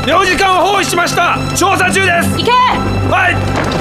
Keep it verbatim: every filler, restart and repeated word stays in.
領事館を包囲しました。調査中です。 行け。 はい。